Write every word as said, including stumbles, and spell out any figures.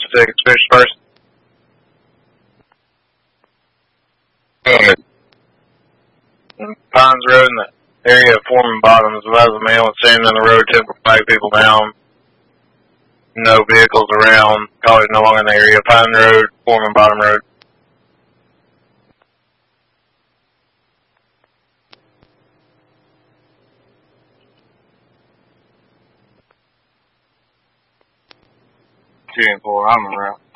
six, fish first. Alright. Pines Road in the area of Foreman Bottoms. As a man was standing on the road, attempting to flag people down. No vehicles around. Call it no longer in the area. Pine Road, Foreman Bottom Road. Two and four, I'm around.